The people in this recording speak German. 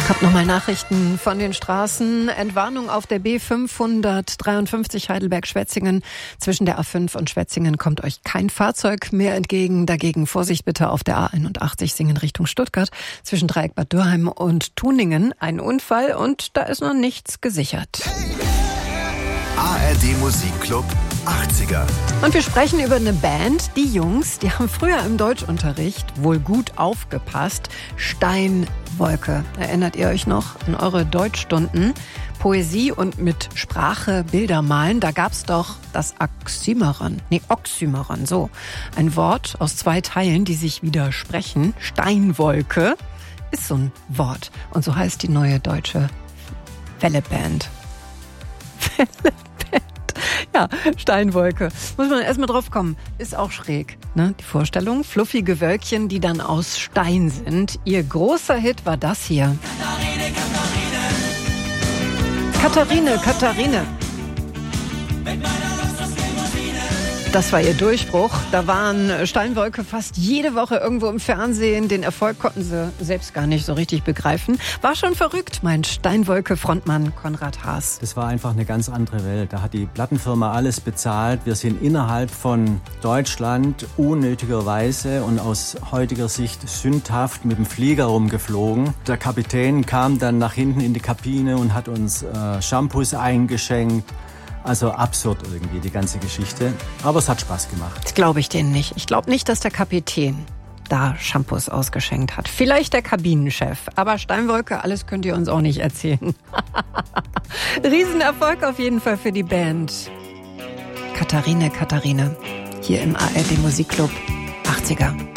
Hab nochmal Nachrichten von den Straßen. Entwarnung auf der B553 Heidelberg-Schwetzingen. Zwischen der A5 und Schwetzingen kommt euch kein Fahrzeug mehr entgegen. Dagegen Vorsicht bitte auf der A81 Singen Richtung Stuttgart. Zwischen Dreieck Bad Dürheim und Tuningen ein Unfall und da ist noch nichts gesichert. ARD Musikclub 80er. Und wir sprechen über eine Band. Die Jungs, die haben früher im Deutschunterricht wohl gut aufgepasst. Steinwolke. Erinnert ihr euch noch an eure Deutschstunden? Poesie und mit Sprache Bilder malen. Da gab's doch das Oxymoron, so. Ein Wort aus zwei Teilen, die sich widersprechen. Steinwolke ist so ein Wort. Und so heißt die neue deutsche Welleband. Ja, Steinwolke. Muss man erstmal drauf kommen. Ist auch schräg, ne? Die Vorstellung. Fluffige Wölkchen, die dann aus Stein sind. Ihr großer Hit war das hier. Katharine. Das war ihr Durchbruch. Da waren Steinwolke fast jede Woche irgendwo im Fernsehen. Den Erfolg konnten sie selbst gar nicht so richtig begreifen. War schon verrückt, meint Steinwolke-Frontmann Konrad Haas. Das war einfach eine ganz andere Welt. Da hat die Plattenfirma alles bezahlt. Wir sind innerhalb von Deutschland unnötigerweise und aus heutiger Sicht sündhaft mit dem Flieger rumgeflogen. Der Kapitän kam dann nach hinten in die Kabine und hat uns Shampoos eingeschenkt. Also absurd irgendwie, die ganze Geschichte. Aber es hat Spaß gemacht. Das glaube ich denen nicht. Ich glaube nicht, dass der Kapitän da Shampoos ausgeschenkt hat. Vielleicht der Kabinenchef. Aber Steinwolke, alles könnt ihr uns auch nicht erzählen. Riesenerfolg auf jeden Fall für die Band. Katharine. Hier im ARD Musikclub 80er.